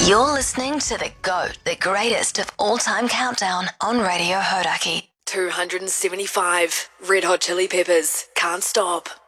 You're listening to The GOAT, the greatest of all-time countdown on Radio Hodaki. 275 Red Hot Chili Peppers, Can't Stop.